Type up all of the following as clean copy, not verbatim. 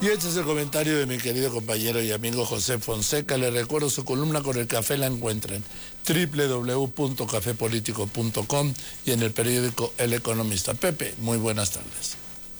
Y este es el comentario de mi querido compañero y amigo José Fonseca. Le recuerdo su columna con el café la encuentran www.cafepolitico.com y en el periódico El Economista. Pepe, muy buenas tardes.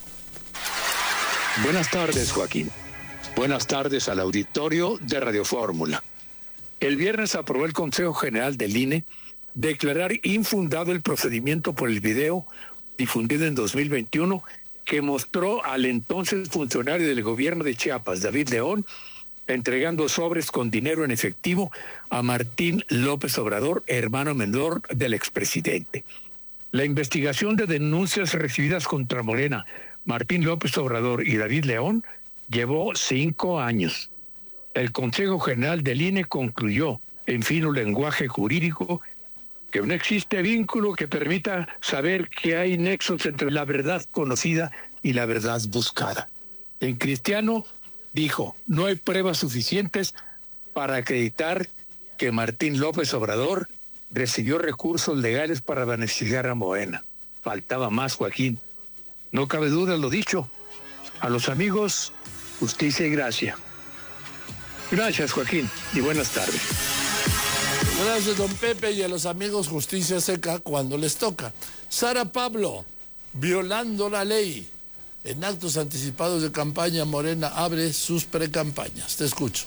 Buenas tardes, Joaquín. Buenas tardes al auditorio de Radio Fórmula. El viernes aprobó el Consejo General del INE declarar infundado el procedimiento por el video difundido en 2021 que mostró al entonces funcionario del gobierno de Chiapas, David León, entregando sobres con dinero en efectivo a Martín López Obrador, hermano menor del expresidente. La investigación de denuncias recibidas contra Morena, Martín López Obrador y David León llevó 5 años. El Consejo General del INE concluyó, en fino lenguaje jurídico, que no existe vínculo que permita saber que hay nexos entre la verdad conocida y la verdad buscada. En cristiano, dijo, no hay pruebas suficientes para acreditar que Martín López Obrador recibió recursos legales para beneficiar a Morena. Faltaba más, Joaquín. No cabe duda lo dicho. A los amigos, justicia y gracia. Gracias, Joaquín, y buenas tardes. Gracias, don Pepe, y a los amigos justicia seca cuando les toca. Sara Pablo, violando la ley. En actos anticipados de campaña, Morena abre sus precampañas. Te escucho.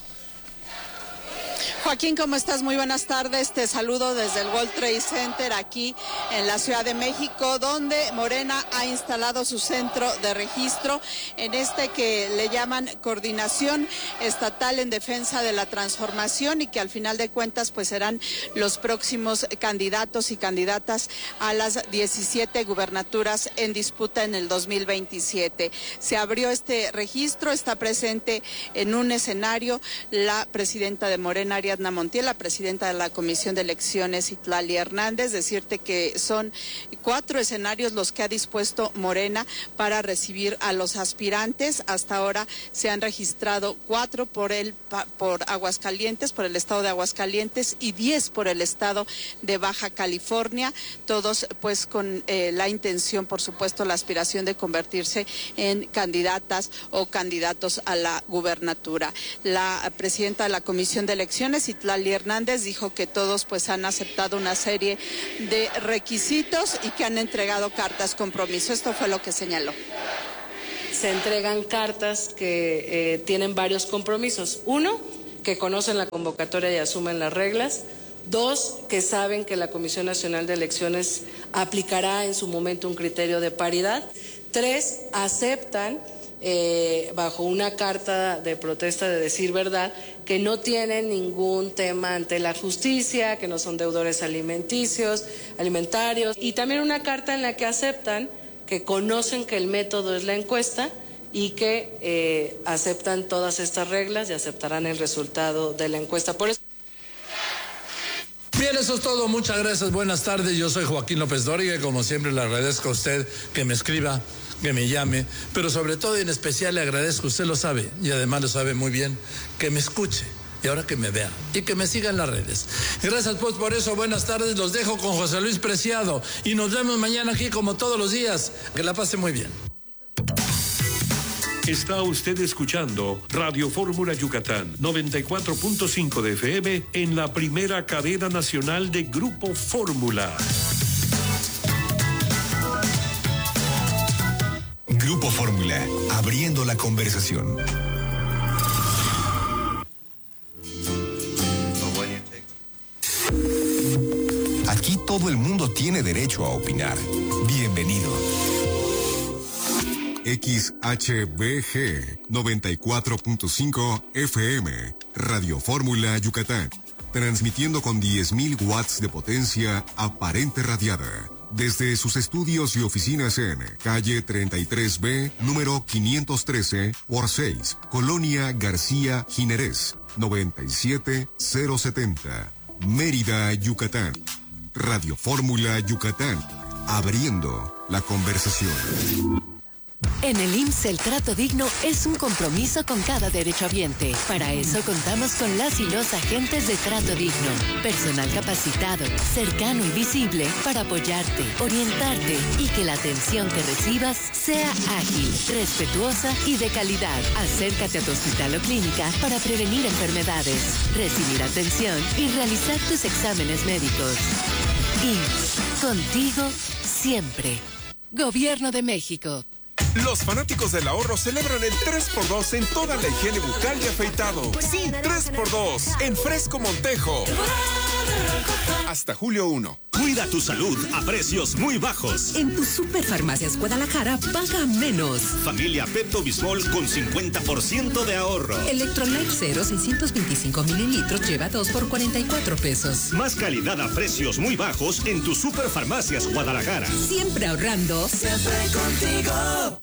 Joaquín, ¿cómo estás? Muy buenas tardes. Te saludo desde el World Trade Center aquí en la Ciudad de México, donde Morena ha instalado su centro de registro en este que le llaman Coordinación Estatal en Defensa de la Transformación y que al final de cuentas pues serán los próximos candidatos y candidatas a las 17 gubernaturas en disputa en el 2027. Se abrió este registro, está presente en un escenario la presidenta de Morena, Ariadna Montiel, la presidenta de la Comisión de Elecciones, Itlali Hernández. Decirte que son 4 escenarios los que ha dispuesto Morena para recibir a los aspirantes. Hasta ahora se han registrado 4 por Aguascalientes, por el estado de Aguascalientes, y 10 por el estado de Baja California, todos pues con la intención, por supuesto, la aspiración de convertirse en candidatas o candidatos a la gubernatura. La presidenta de la Comisión de Elecciones, Itlali Hernández, dijo que todos pues han aceptado una serie de requisitos y que han entregado cartas compromiso. Esto fue lo que señaló. Se entregan cartas que tienen varios compromisos. 1, que conocen la convocatoria y asumen las reglas. 2, que saben que la Comisión Nacional de Elecciones aplicará en su momento un criterio de paridad. 3, aceptan bajo una carta de protesta de decir verdad que no tienen ningún tema ante la justicia, que no son deudores alimentarios, y también una carta en la que aceptan que conocen que el método es la encuesta y que aceptan todas estas reglas y aceptarán el resultado de la encuesta. Por eso... Bien, eso es todo. Muchas gracias. Buenas tardes. Yo soy Joaquín López Dóriga y como siempre le agradezco a usted que me escriba, que me llame, pero sobre todo y en especial le agradezco, usted lo sabe y además lo sabe muy bien, que me escuche y ahora que me vea y que me siga en las redes. Gracias pues por eso, buenas tardes, los dejo con José Luis Preciado y nos vemos mañana aquí como todos los días. Que la pase muy bien. Está usted escuchando Radio Fórmula Yucatán, 94.5 de FM en la primera cadena nacional de Grupo Fórmula. Grupo Fórmula, abriendo la conversación. Aquí todo el mundo tiene derecho a opinar. Bienvenido. XHBG 94.5 FM, Radio Fórmula Yucatán, transmitiendo con 10.000 watts de potencia aparente radiada. Desde sus estudios y oficinas en calle 33B, número 513 por 6, Colonia García Jiménez, 97070, Mérida, Yucatán. Radio Fórmula Yucatán, abriendo la conversación. En el IMSS el trato digno es un compromiso con cada derechohabiente. Para eso contamos con las y los agentes de trato digno. Personal capacitado, cercano y visible para apoyarte, orientarte y que la atención que recibas sea ágil, respetuosa y de calidad. Acércate a tu hospital o clínica para prevenir enfermedades, recibir atención y realizar tus exámenes médicos. IMSS, contigo siempre. Gobierno de México. Los fanáticos del ahorro celebran el 3x2 en toda la higiene bucal y afeitado. Sí, 3x2 en Fresco Montejo. Hasta julio 1. Cuida tu salud a precios muy bajos. En tu Superfarmacias Guadalajara paga menos. Familia Pepto Bismol con 50% de ahorro. Electrolyte 0, 625 mililitros, lleva 2 por 44 pesos. Más calidad a precios muy bajos en tu Superfarmacias Guadalajara. Siempre ahorrando. Siempre contigo.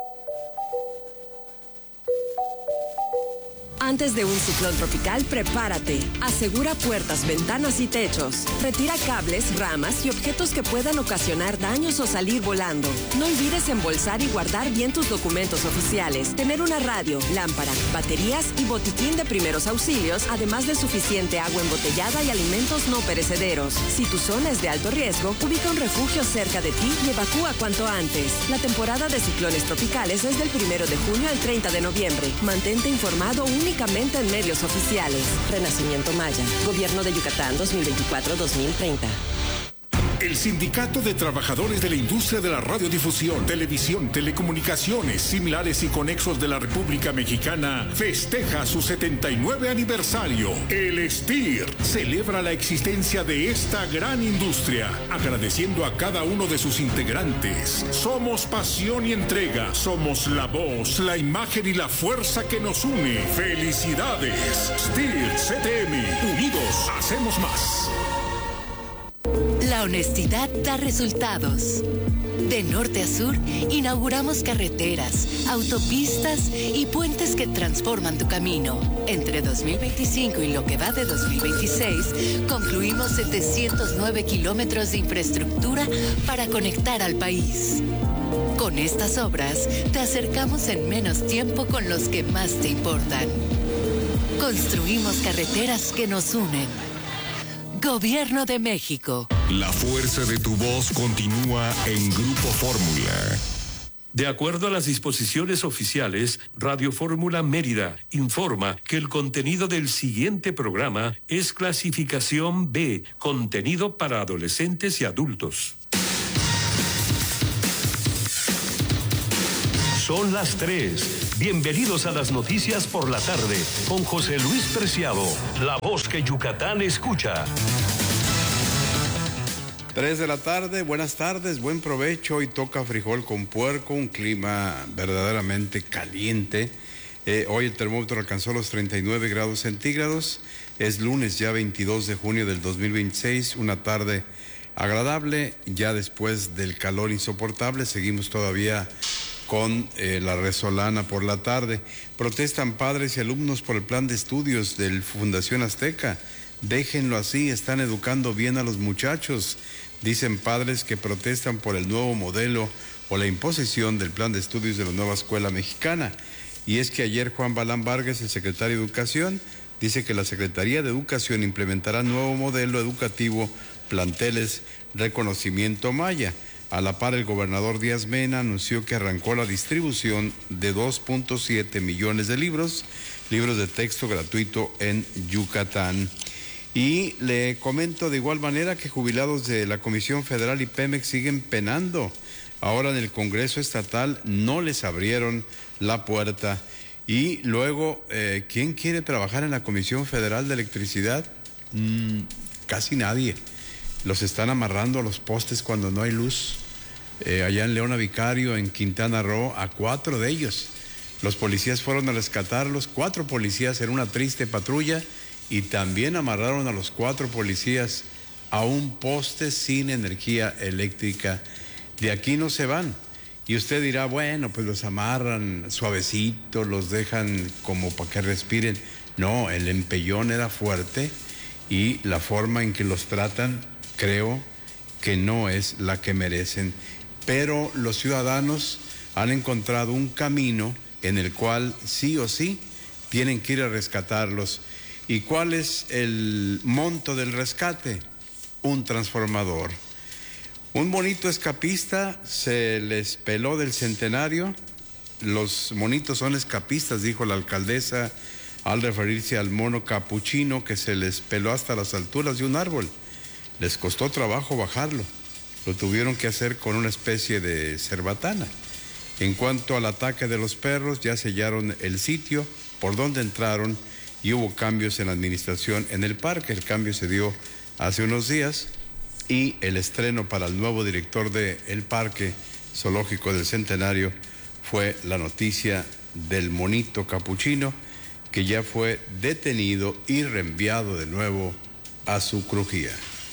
Antes de un ciclón tropical, prepárate. Asegura puertas, ventanas y techos. Retira cables, ramas y objetos que puedan ocasionar daños o salir volando. No olvides embolsar y guardar bien tus documentos oficiales. Tener una radio, lámpara, baterías y botiquín de primeros auxilios, además de suficiente agua embotellada y alimentos no perecederos. Si tu zona es de alto riesgo, ubica un refugio cerca de ti y evacúa cuanto antes. La temporada de ciclones tropicales es del 1 de junio al 30 de noviembre. Mantente informado únicamente en medios oficiales. Renacimiento Maya. Gobierno de Yucatán 2024-2030. El Sindicato de Trabajadores de la Industria de la Radiodifusión, Televisión, Telecomunicaciones, Similares y Conexos de la República Mexicana festeja su 79 aniversario. El STIR celebra la existencia de esta gran industria, agradeciendo a cada uno de sus integrantes. Somos pasión y entrega, somos la voz, la imagen y la fuerza que nos une. ¡Felicidades! STIR CTM, unidos hacemos más. La honestidad da resultados. De norte a sur, inauguramos carreteras, autopistas y puentes que transforman tu camino. Entre 2025 y lo que va de 2026, concluimos 709 kilómetros de infraestructura para conectar al país. Con estas obras, te acercamos en menos tiempo con los que más te importan. Construimos carreteras que nos unen. Gobierno de México. La fuerza de tu voz continúa en Grupo Fórmula. De acuerdo a las disposiciones oficiales, Radio Fórmula Mérida informa que el contenido del siguiente programa es clasificación B, contenido para adolescentes y adultos. Son las 3. Bienvenidos a las noticias por la tarde con José Luis Preciado, la voz que Yucatán escucha. 3 de la tarde, buenas tardes, buen provecho. Hoy toca frijol con puerco, un clima verdaderamente caliente. Hoy el termómetro alcanzó los 39 grados centígrados. Es lunes ya 22 de junio del 2026, una tarde agradable. Ya después del calor insoportable, seguimos todavía con la resolana por la tarde. Protestan padres y alumnos por el plan de estudios de Fundación Azteca. Déjenlo así, están educando bien a los muchachos. Dicen padres que protestan por el nuevo modelo o la imposición del plan de estudios de la nueva escuela mexicana. Y es que ayer Juan Balán Vargas, el secretario de Educación, dice que la Secretaría de Educación implementará nuevo modelo educativo, planteles, reconocimiento maya. A la par, el gobernador Díaz Mena anunció que arrancó la distribución de 2.7 millones de libros de texto gratuito en Yucatán. Y le comento de igual manera que jubilados de la Comisión Federal y Pemex siguen penando. Ahora en el Congreso Estatal no les abrieron la puerta. Y luego, ¿quién quiere trabajar en la Comisión Federal de Electricidad? Casi nadie. Los están amarrando a los postes cuando no hay luz. Allá en Leona Vicario, en Quintana Roo, a 4 de ellos. Los policías fueron a rescatarlos, 4 policías en una triste patrulla, y también amarraron a los 4 policías a un poste sin energía eléctrica. De aquí no se van. Y usted dirá, bueno, pues los amarran suavecito, los dejan como para que respiren. No, el empellón era fuerte y la forma en que los tratan, creo que no es la que merecen. Pero los ciudadanos han encontrado un camino en el cual sí o sí tienen que ir a rescatarlos. ¿Y cuál es el monto del rescate? Un transformador. Un monito escapista se les peló del centenario. Los monitos son escapistas, dijo la alcaldesa al referirse al mono capuchino que se les peló hasta las alturas de un árbol. Les costó trabajo bajarlo. Lo tuvieron que hacer con una especie de cerbatana. En cuanto al ataque de los perros, ya sellaron el sitio por donde entraron y hubo cambios en la administración en el parque. El cambio se dio hace unos días y el estreno para el nuevo director del Parque Zoológico del Centenario fue la noticia del monito capuchino, que ya fue detenido y reenviado de nuevo a su crujía.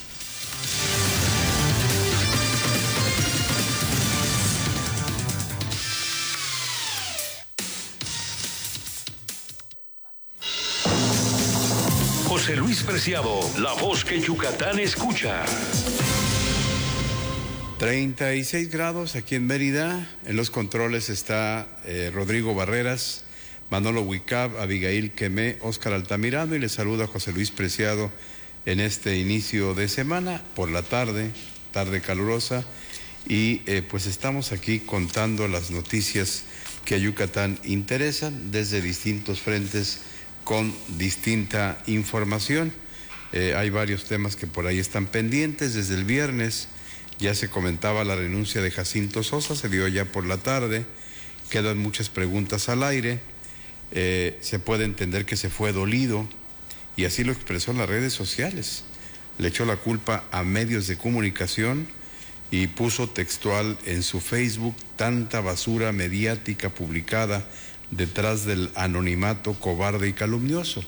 José Luis Preciado, la voz que Yucatán escucha. 36 grados aquí en Mérida. En los controles está Rodrigo Barreras, Manolo Huicab, Abigail Quemé, Óscar Altamirano, y les saluda José Luis Preciado en este inicio de semana, por la tarde calurosa, y pues estamos aquí contando las noticias que a Yucatán interesan desde distintos frentes con distinta información. Hay varios temas que por ahí están pendientes. Desde el viernes ya se comentaba la renuncia de Jacinto Sosa, se dio ya por la tarde, quedan muchas preguntas al aire. Se puede entender que se fue dolido, y así lo expresó en las redes sociales. Le echó la culpa a medios de comunicación y puso textual en su Facebook: tanta basura mediática publicada detrás del anonimato cobarde y calumnioso.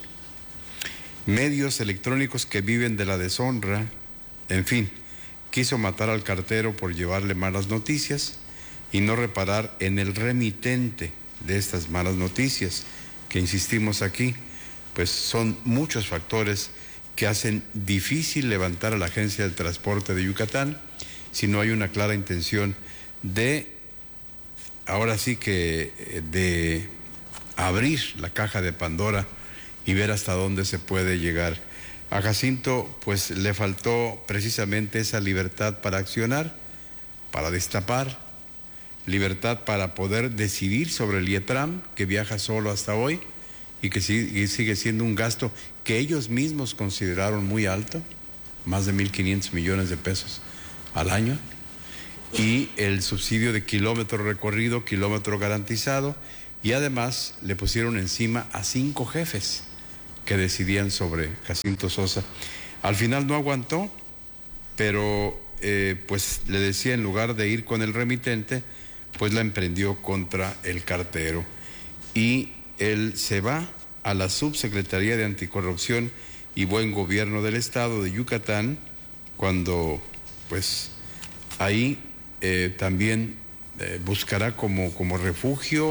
Medios electrónicos que viven de la deshonra. En fin, quiso matar al cartero por llevarle malas noticias y no reparar en el remitente de estas malas noticias, que insistimos aquí, pues son muchos factores que hacen difícil levantar a la Agencia del Transporte de Yucatán si no hay una clara intención de, ahora sí que, de abrir la caja de Pandora y ver hasta dónde se puede llegar. A Jacinto pues le faltó precisamente esa libertad para accionar, para destapar, libertad para poder decidir sobre el IETRAM, que viaja solo hasta hoy y que sigue siendo un gasto que ellos mismos consideraron muy alto, más de 1.500 millones de pesos al año, y el subsidio de kilómetro recorrido, kilómetro garantizado, y además le pusieron encima a 5 jefes que decidían sobre Jacinto Sosa. Al final no aguantó, pero pues le decía, en lugar de ir con el remitente, pues la emprendió contra el cartero. Y él se va a la Subsecretaría de Anticorrupción y Buen Gobierno del Estado de Yucatán, cuando pues ahí también buscará como refugio,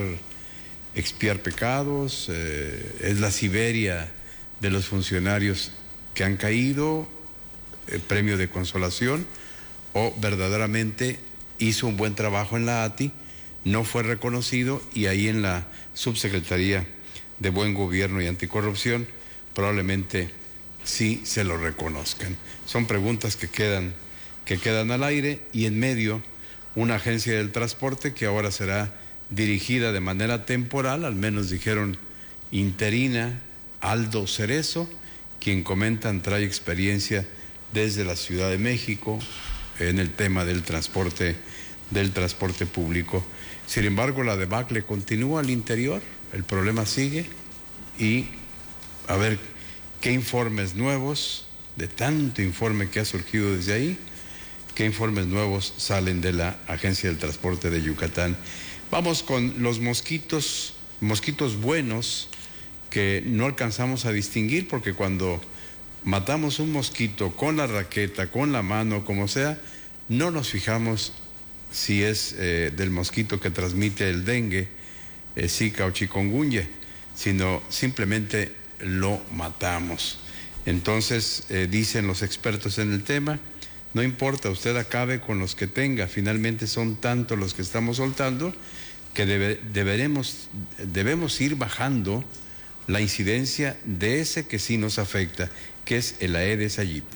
expiar pecados. Es la Siberia de los funcionarios que han caído, premio de consolación, o verdaderamente hizo un buen trabajo en la ATI, no fue reconocido, y ahí en la Subsecretaría de Buen Gobierno y Anticorrupción probablemente sí se lo reconozcan. Son preguntas que quedan al aire, y en medio una agencia del transporte que ahora será dirigida de manera temporal, al menos dijeron interina. Aldo Cerezo, quien comentan trae experiencia desde la Ciudad de México en el tema del transporte público. Sin embargo, la debacle continúa al interior, el problema sigue, y a ver qué informes nuevos, de tanto informe que ha surgido desde ahí, qué informes nuevos salen de la Agencia del Transporte de Yucatán. Vamos con los mosquitos buenos, que no alcanzamos a distinguir, porque cuando matamos un mosquito con la raqueta, con la mano, como sea, no nos fijamos si es del mosquito que transmite el dengue, Zika o chikungunya, sino simplemente lo matamos. Entonces, dicen los expertos en el tema, No importa, usted acabe con los que tenga, finalmente son tantos los que estamos soltando que debemos ir bajando la incidencia de ese que sí nos afecta, que es el Aedes aegypti.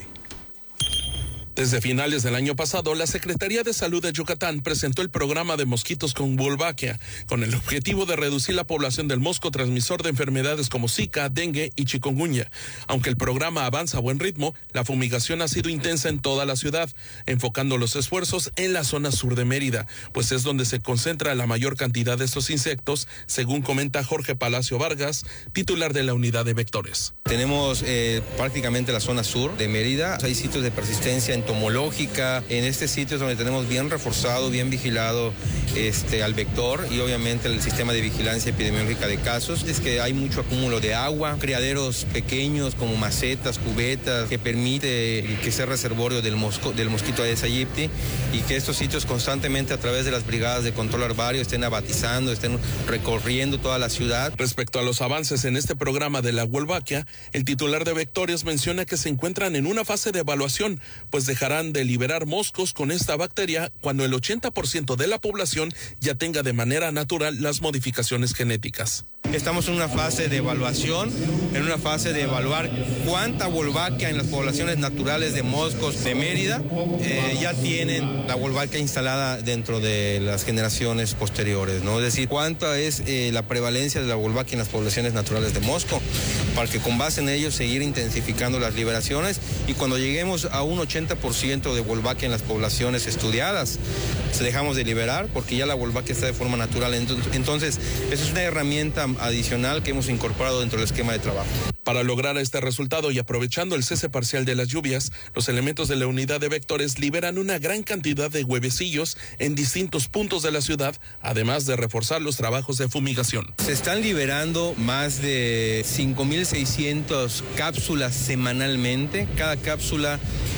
Desde finales del año pasado, la Secretaría de Salud de Yucatán presentó el programa de mosquitos con Wolbachia, con el objetivo de reducir la población del mosco transmisor de enfermedades como Zika, dengue y chikungunya. Aunque el programa avanza a buen ritmo, la fumigación ha sido intensa en toda la ciudad, enfocando los esfuerzos en la zona sur de Mérida, pues es donde se concentra la mayor cantidad de estos insectos, según comenta Jorge Palacio Vargas, titular de la unidad de vectores. Tenemos prácticamente la zona sur de Mérida, hay sitios de persistencia entomológica. En este sitio es donde tenemos bien reforzado, bien vigilado al vector y obviamente el sistema de vigilancia epidemiológica de casos. Es que hay mucho acúmulo de agua, criaderos pequeños como macetas, cubetas, que permite que sea reservorio del mosquito Aedes aegypti y que estos sitios constantemente a través de las brigadas de control herbario estén abatizando, estén recorriendo toda la ciudad. Respecto a los avances en este programa de la Wolbachia, el titular de Vectores menciona que se encuentran en una fase de evaluación, pues dejarán de liberar moscos con esta bacteria cuando el 80% de la población ya tenga de manera natural las modificaciones genéticas. Estamos en una fase de evaluación, en una fase de evaluar cuánta Wolbachia en las poblaciones naturales de moscos de Mérida ya tienen la Wolbachia instalada dentro de las generaciones posteriores, ¿no? Es decir, cuánta es la prevalencia de la Wolbachia en las poblaciones naturales de mosco, para que con base en ello seguir intensificando las liberaciones y cuando lleguemos a un 80% de Wolbachia en las poblaciones estudiadas, se dejamos de liberar porque ya la Wolbachia está de forma natural. Entonces, esa es una herramienta adicional que hemos incorporado dentro del esquema de trabajo. Para lograr este resultado y aprovechando el cese parcial de las lluvias, los elementos de la unidad de vectores liberan una gran cantidad de huevecillos en distintos puntos de la ciudad, además de reforzar los trabajos de fumigación. Se están liberando más de 5.600 cápsulas semanalmente. Cada cápsula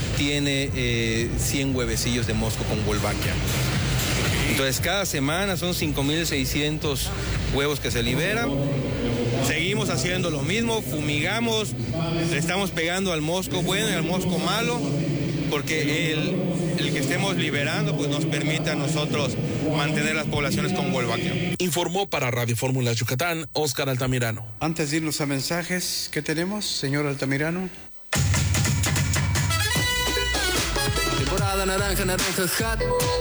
tiene 100 huevecillos de mosco con Wolbachia. Entonces cada semana son 5.600 huevos que se liberan. Seguimos haciendo lo mismo, fumigamos, le estamos pegando al mosco bueno y al mosco malo, porque el que estemos liberando pues nos permite a nosotros mantener las poblaciones con Wolbachia. Informó para Radio Fórmula Yucatán, Óscar Altamirano. Antes de irnos a mensajes, ¿qué tenemos, señor Altamirano? Temporada naranja, naranja hat.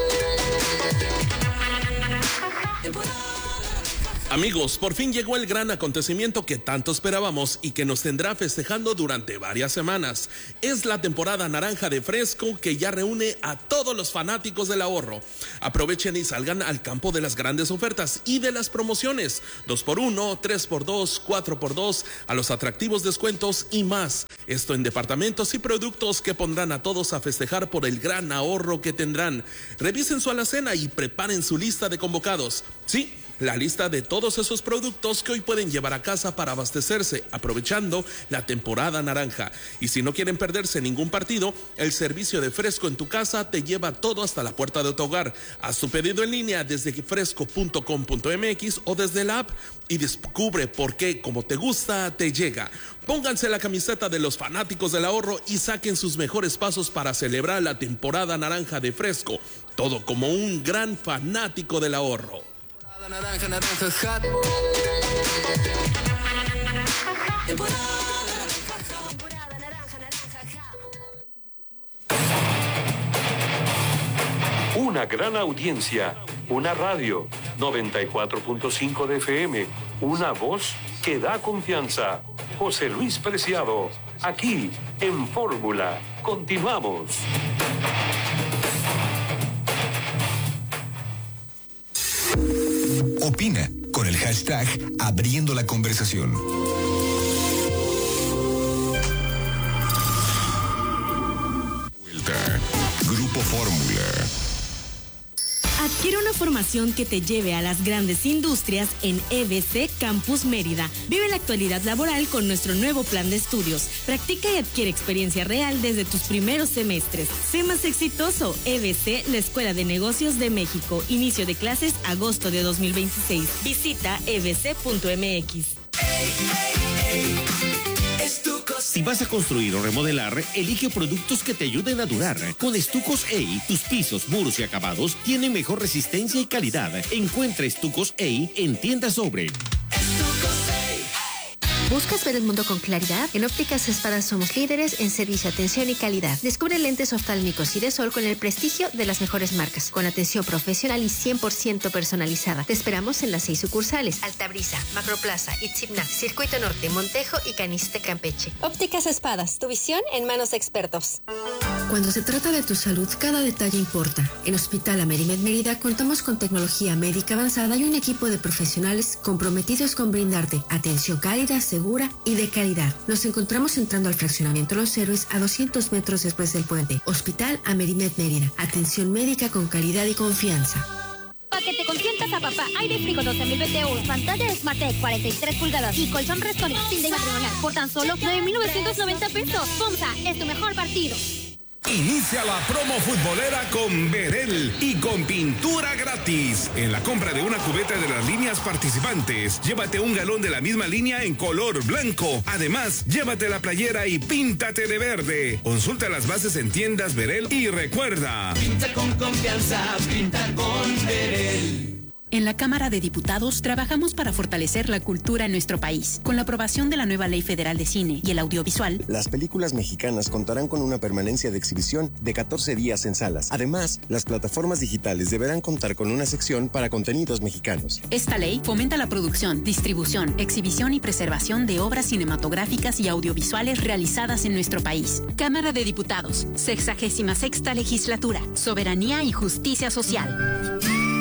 Amigos, por fin llegó el gran acontecimiento que tanto esperábamos y que nos tendrá festejando durante varias semanas. Es la temporada naranja de Fresco que ya reúne a todos los fanáticos del ahorro. Aprovechen y salgan al campo de las grandes ofertas y de las promociones. 2x1, 3x2, 4x2, a los atractivos descuentos y más. Esto en departamentos y productos que pondrán a todos a festejar por el gran ahorro que tendrán. Revisen su alacena y preparen su lista de convocados. Sí, la lista de todos esos productos que hoy pueden llevar a casa para abastecerse, aprovechando la temporada naranja. Y si no quieren perderse ningún partido, el servicio de Fresco en tu casa te lleva todo hasta la puerta de tu hogar. Haz tu pedido en línea desde fresco.com.mx o desde la app y descubre por qué, como te gusta, te llega. Pónganse la camiseta de los fanáticos del ahorro y saquen sus mejores pasos para celebrar la temporada naranja de Fresco. Todo como un gran fanático del ahorro. Naranja, naranja hat. Una gran audiencia, una radio, 94.5 de FM, una voz que da confianza. José Luis Preciado, aquí en Fórmula. Continuamos. Opina con el hashtag Abriendo la Conversación. Vuelta. Grupo Fórmula. Adquiere una formación que te lleve a las grandes industrias en EBC Campus Mérida. Vive la actualidad laboral con nuestro nuevo plan de estudios. Practica y adquiere experiencia real desde tus primeros semestres. Sé más exitoso. EBC, la Escuela de Negocios de México. Inicio de clases agosto de 2026. Visita ebc.mx. Es tu cosa. Si vas a construir o remodelar, elige productos que te ayuden a durar. Con Estucos EI, tus pisos, muros y acabados tienen mejor resistencia y calidad. Encuentra Estucos EI en tiendas Sobre. ¿Buscas ver el mundo con claridad? En Ópticas Espadas somos líderes en servicio, atención y calidad. Descubre lentes oftálmicos y de sol con el prestigio de las mejores marcas, con atención profesional y 100% personalizada. Te esperamos en las 6 sucursales: Altabrisa, Macroplaza, Itzibna, Circuito Norte, Montejo y Caniste, Campeche. Ópticas Espadas, tu visión en manos de expertos. Cuando se trata de tu salud, cada detalle importa. En Hospital Amerimed Mérida contamos con tecnología médica avanzada y un equipo de profesionales comprometidos con brindarte atención cálida, segura y de calidad. Nos encontramos entrando al fraccionamiento Los Héroes a 200 metros después del puente. Hospital Amerimed Mérida. Atención médica con calidad y confianza. Para que te consientas a papá, aire frigo 12.000 BTU, pantalla SmartTech 43 pulgadas y colchón Restonic sin de matrimonial por tan solo 9,990 pesos. FOMSA es tu mejor partido. Inicia la promo futbolera con Verel y con pintura gratis. En la compra de una cubeta de las líneas participantes, llévate un galón de la misma línea en color blanco. Además, llévate la playera y píntate de verde. Consulta las bases en tiendas Verel y recuerda: pinta con confianza, pinta con Verel. En la Cámara de Diputados trabajamos para fortalecer la cultura en nuestro país. Con la aprobación de la nueva Ley Federal de Cine y el Audiovisual, las películas mexicanas contarán con una permanencia de exhibición de 14 días en salas. Además, las plataformas digitales deberán contar con una sección para contenidos mexicanos. Esta ley fomenta la producción, distribución, exhibición y preservación de obras cinematográficas y audiovisuales realizadas en nuestro país. Cámara de Diputados, 66ª Legislatura, Soberanía y Justicia Social.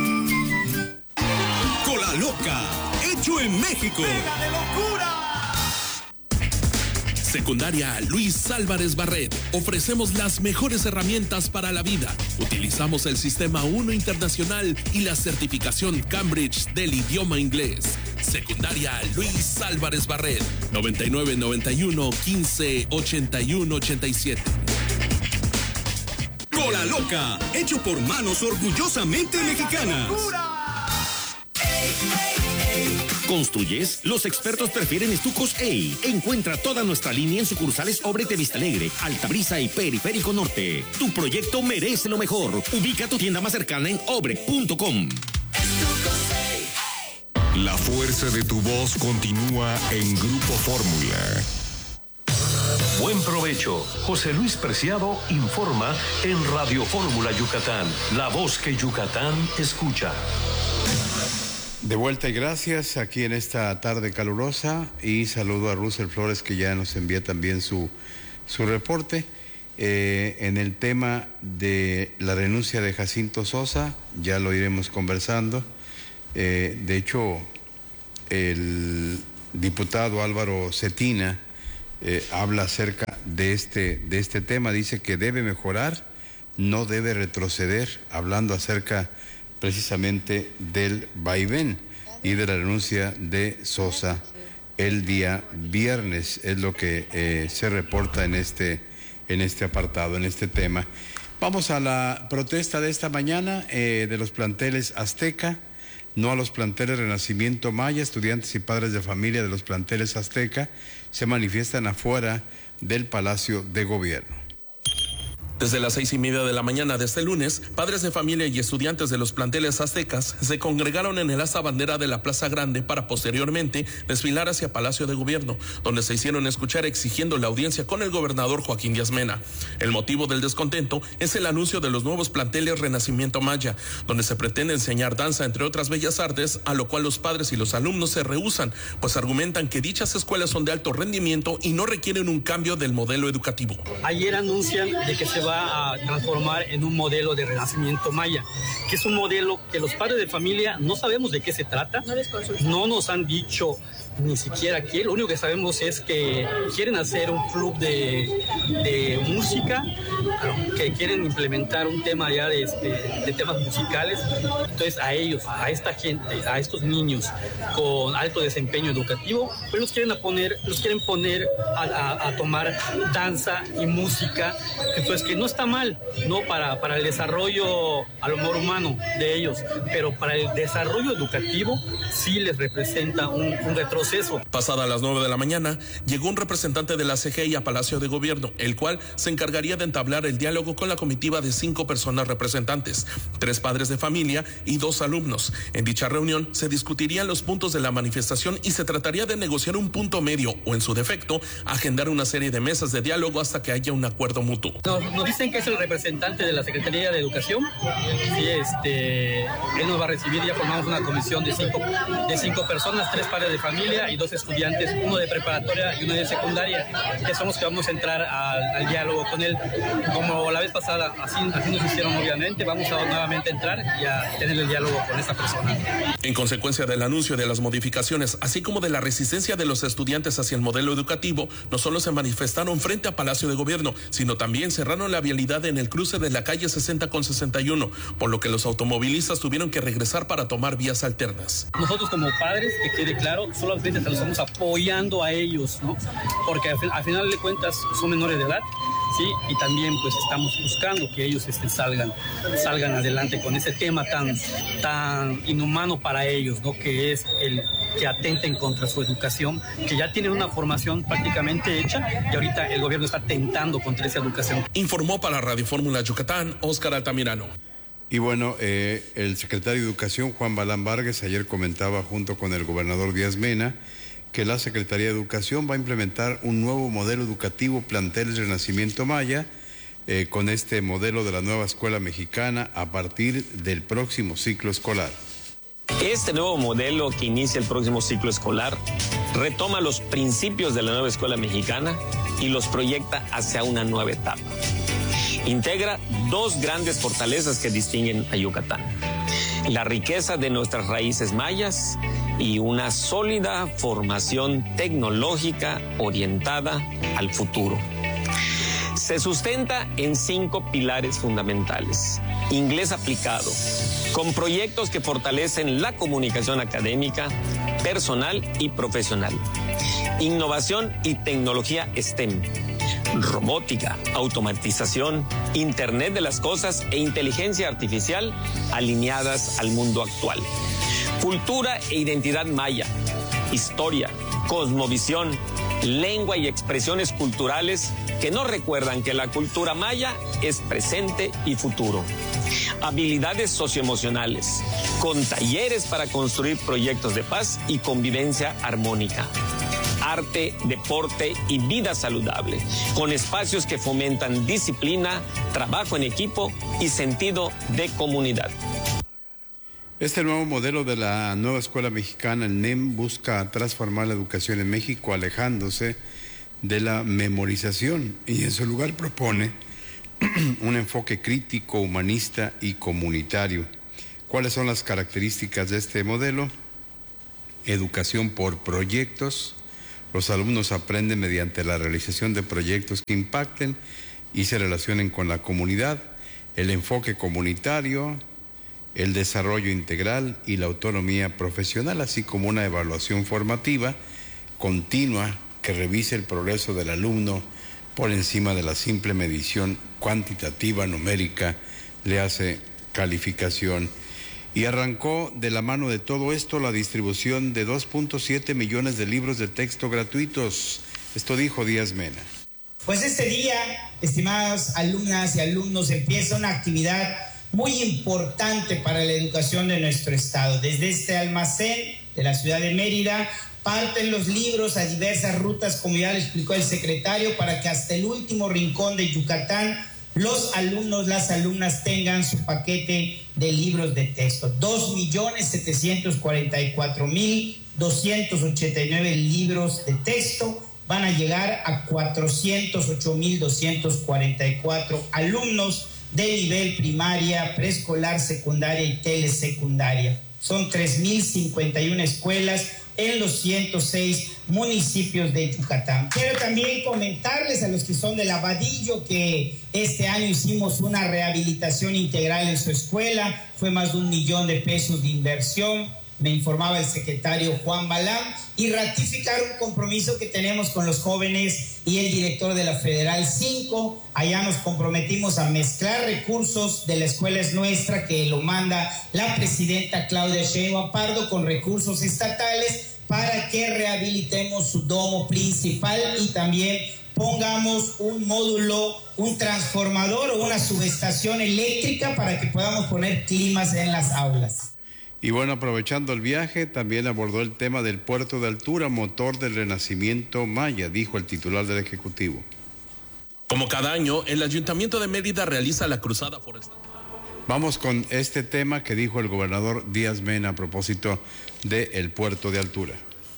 Cola Loca, hecho en México. ¡Pega de locura! Secundaria Luis Álvarez Barret. Ofrecemos las mejores herramientas para la vida. Utilizamos el Sistema 1 Internacional y la certificación Cambridge del idioma inglés. Secundaria Luis Álvarez Barret. 9991 15 81 87. Cola Loca, hecho por manos orgullosamente mexicanas. ¿Construyes? Los expertos prefieren Estucos EI. Encuentra toda nuestra línea en sucursales Obrete de Vista Alegre, Altabrisa y Periférico Norte. Tu proyecto merece lo mejor. Ubica tu tienda más cercana en obre.com. La fuerza de tu voz continúa en Grupo Fórmula. Buen provecho. José Luis Preciado informa en Radio Fórmula Yucatán, la voz que Yucatán escucha. De vuelta y gracias aquí en esta tarde calurosa, y saludo a Russell Flores, que ya nos envía también su reporte. En el tema de la renuncia de Jacinto Sosa, ya lo iremos conversando. De hecho, el diputado Álvaro Cetina habla acerca de este tema. Dice que debe mejorar, no debe retroceder, hablando acerca precisamente del vaivén y de la renuncia de Sosa el día viernes. Es lo que se reporta en este apartado, en este tema. Vamos a la protesta de esta mañana de los planteles Azteca, no a los planteles Renacimiento Maya. Estudiantes y padres de familia de los planteles Azteca se manifiestan afuera del Palacio de Gobierno. Desde las 6:30 de la mañana de este lunes, padres de familia y estudiantes de los planteles aztecas se congregaron en el asta bandera de la Plaza Grande para posteriormente desfilar hacia Palacio de Gobierno, donde se hicieron escuchar exigiendo la audiencia con el gobernador Joaquín Díaz Mena. El motivo del descontento es el anuncio de los nuevos planteles Renacimiento Maya, donde se pretende enseñar danza, entre otras bellas artes, a lo cual los padres y los alumnos se rehúsan, pues argumentan que dichas escuelas son de alto rendimiento y no requieren un cambio del modelo educativo. Ayer anuncian de que se va a transformar en un modelo de Renacimiento Maya, que es un modelo que los padres de familia no sabemos de qué se trata, no nos han dicho ni siquiera qué. Lo único que sabemos es que quieren hacer un club de música que quieren implementar un tema ya de temas musicales. Entonces a ellos, a esta gente, a estos niños con alto desempeño educativo, pues los quieren poner a tomar danza y música, entonces que no está mal, ¿no? Para el desarrollo a lo mejor humano de ellos, pero para el desarrollo educativo sí les representa un retroceso. Pasada las 9 de la mañana, llegó un representante de la CGI a Palacio de Gobierno, el cual se encargaría de entablar el diálogo con la comitiva de 5 personas representantes, 3 padres de familia y 2 alumnos. En dicha reunión se discutirían los puntos de la manifestación y se trataría de negociar un punto medio o, en su defecto, agendar una serie de mesas de diálogo hasta que haya un acuerdo mutuo. Nos dicen que es el representante de la Secretaría de Educación. Sí, él nos va a recibir. Ya formamos una comisión de 5 personas, 3 padres de familia y 2 estudiantes, uno de preparatoria y uno de secundaria, que son los que vamos a entrar al diálogo con él. Como la vez pasada, así nos hicieron obviamente, vamos a nuevamente entrar y a tener el diálogo con esta persona. En consecuencia del anuncio de las modificaciones, así como de la resistencia de los estudiantes hacia el modelo educativo, no solo se manifestaron frente a Palacio de Gobierno, sino también cerraron la vialidad en el cruce de la calle 60 con 61, por lo que los automovilistas tuvieron que regresar para tomar vías alternas. Nosotros como padres, que quede claro, solamente los estamos apoyando a ellos, ¿no? Porque al final de cuentas son menores de edad. Sí, y también pues estamos buscando que ellos salgan adelante con ese tema tan inhumano para ellos, ¿no? Que es el que atenten contra su educación, que ya tienen una formación prácticamente hecha y ahorita el gobierno está atentando contra esa educación. Informó para Radio Fórmula Yucatán, Óscar Altamirano. Y bueno, el secretario de Educación, Juan Balán Vargas, ayer comentaba junto con el gobernador Díaz Mena que la Secretaría de Educación va a implementar un nuevo modelo educativo, Planteles Renacimiento Maya, con este modelo de la nueva escuela mexicana a partir del próximo ciclo escolar. Este nuevo modelo que inicia el próximo ciclo escolar retoma los principios de la nueva escuela mexicana y los proyecta hacia una nueva etapa. Integra 2 grandes fortalezas que distinguen a Yucatán: la riqueza de nuestras raíces mayas y una sólida formación tecnológica orientada al futuro. Se sustenta en 5 pilares fundamentales. Inglés aplicado, con proyectos que fortalecen la comunicación académica, personal y profesional. Innovación y tecnología STEM. Robótica, automatización, Internet de las Cosas e inteligencia artificial alineadas al mundo actual. Cultura e identidad maya, historia, cosmovisión, lengua y expresiones culturales que nos recuerdan que la cultura maya es presente y futuro. Habilidades socioemocionales, con talleres para construir proyectos de paz y convivencia armónica. Arte, deporte y vida saludable, con espacios que fomentan disciplina, trabajo en equipo y sentido de comunidad. Este nuevo modelo de la nueva escuela mexicana, el NEM, busca transformar la educación en México alejándose de la memorización y en su lugar propone un enfoque crítico, humanista y comunitario. ¿Cuáles son las características de este modelo? Educación por proyectos. Los alumnos aprenden mediante la realización de proyectos que impacten y se relacionen con la comunidad. El enfoque comunitario, el desarrollo integral y la autonomía profesional, así como una evaluación formativa continua que revise el progreso del alumno por encima de la simple medición cuantitativa numérica, le hace calificación. Y arrancó de la mano de todo esto la distribución de 2.7 millones de libros de texto gratuitos. Esto dijo Díaz Mena. Pues este día, estimadas alumnas y alumnos, empieza una actividad muy importante para la educación de nuestro estado. Desde este almacén de la ciudad de Mérida parten los libros a diversas rutas, como ya le explicó el secretario, para que hasta el último rincón de Yucatán los alumnos, las alumnas tengan su paquete de libros de texto. 2.744.289 libros de texto van a llegar a 408.244 alumnos de nivel primaria, preescolar, secundaria y telesecundaria. Son 3.051 escuelas en los 106 municipios de Yucatán. Quiero también comentarles a los que son del Abadillo que este año hicimos una rehabilitación integral en su escuela, fue más de $1 millón de inversión, me informaba el secretario Juan Balán, y ratificar un compromiso que tenemos con los jóvenes y el director de la Federal 5. Allá nos comprometimos a mezclar recursos de la Escuela Es Nuestra, que lo manda la presidenta Claudia Sheinbaum Pardo, con recursos estatales para que rehabilitemos su domo principal y también pongamos un módulo, un transformador o una subestación eléctrica para que podamos poner climas en las aulas. Y bueno, aprovechando el viaje, también abordó el tema del puerto de altura, motor del renacimiento maya, dijo el titular del Ejecutivo. Como cada año, el Ayuntamiento de Mérida realiza la cruzada forestal. Vamos con este tema que dijo el gobernador Díaz Mena a propósito del puerto de altura.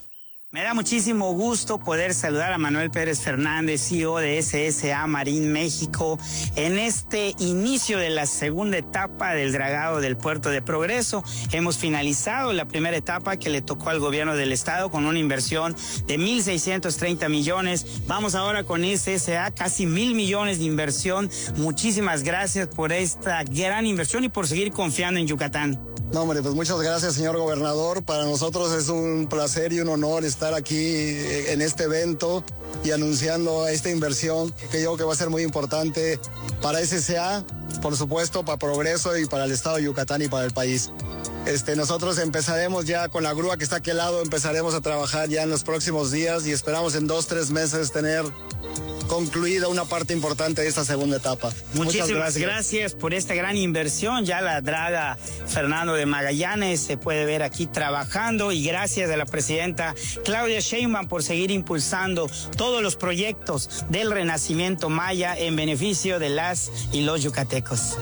Me da muchísimo gusto poder saludar a Manuel Pérez Fernández, CEO de SSA Marín México, en este inicio de la segunda etapa del dragado del Puerto de Progreso. Hemos finalizado la primera etapa que le tocó al gobierno del estado con una inversión de 1.630 millones. Vamos ahora con SSA, casi 1.000 millones de inversión. Muchísimas gracias por esta gran inversión y por seguir confiando en Yucatán. No, hombre, pues muchas gracias, señor gobernador. Para nosotros es un placer y un honor estar aquí en este evento y anunciando esta inversión que creo que va a ser muy importante para SSA, por supuesto, para Progreso y para el estado de Yucatán y para el país. Nosotros empezaremos ya con la grúa que está aquí al lado, empezaremos a trabajar ya en los próximos días y esperamos en 2-3 meses tener concluida una parte importante de esta segunda etapa. Muchísimas gracias por esta gran inversión. Ya la draga Fernando de Magallanes se puede ver aquí trabajando, y gracias a la presidenta Claudia Sheinbaum por seguir impulsando todos los proyectos del renacimiento maya en beneficio de las y los yucatecos.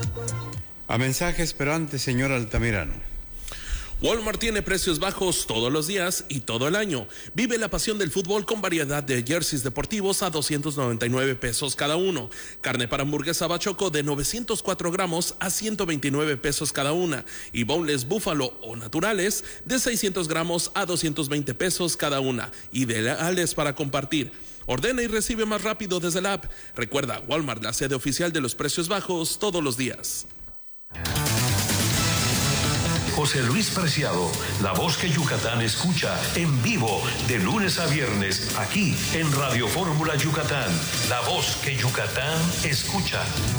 A mensajes, pero antes, señor Altamirano. Walmart tiene precios bajos todos los días y todo el año. Vive la pasión del fútbol con variedad de jerseys deportivos a 299 pesos cada uno. Carne para hamburguesa bachoco de 904 gramos a 129 pesos cada una. Y boneless búfalo o naturales de 600 gramos a 220 pesos cada una. Ideales para compartir. Ordena y recibe más rápido desde la app. Recuerda, Walmart, la sede oficial de los precios bajos todos los días. José Luis Preciado, la voz que Yucatán escucha en vivo de lunes a viernes aquí en Radio Fórmula Yucatán, la voz que Yucatán escucha.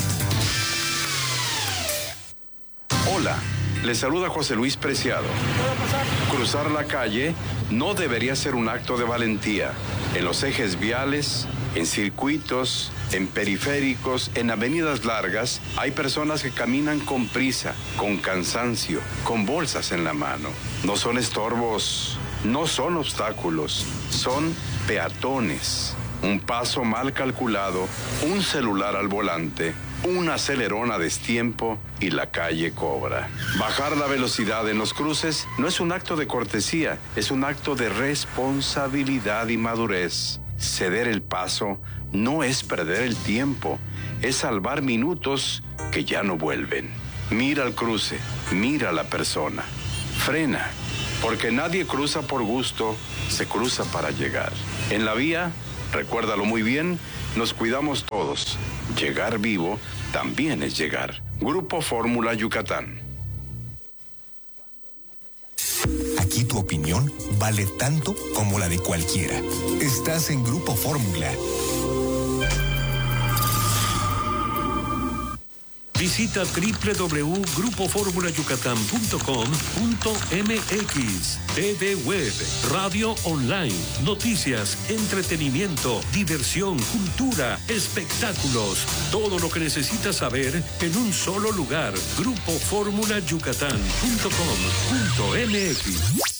Hola, les saluda José Luis Preciado. Cruzar la calle no debería ser un acto de valentía. En los ejes viales, en circuitos, en periféricos, en avenidas largas, hay personas que caminan con prisa, con cansancio, con bolsas en la mano. No son estorbos, no son obstáculos, son peatones. Un paso mal calculado, un celular al volante, un acelerón a destiempo y la calle cobra. Bajar la velocidad en los cruces no es un acto de cortesía, es un acto de responsabilidad y madurez. Ceder el paso no es perder el tiempo, es salvar minutos que ya no vuelven. Mira el cruce, mira a la persona. Frena, porque nadie cruza por gusto, se cruza para llegar. En la vía, recuérdalo muy bien, nos cuidamos todos. Llegar vivo también es llegar. Grupo Fórmula Yucatán. Aquí tu opinión vale tanto como la de cualquiera. Estás en Grupo Fórmula. Visita www.grupoformulayucatán.com.mx. TV Web, radio online, noticias, entretenimiento, diversión, cultura, espectáculos. Todo lo que necesitas saber en un solo lugar. Grupoformulayucatán.com.mx.